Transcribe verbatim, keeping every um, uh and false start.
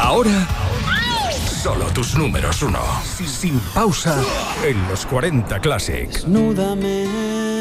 Ahora, solo tus números uno. Sin pausa en los cuarenta Classics. Desnúdame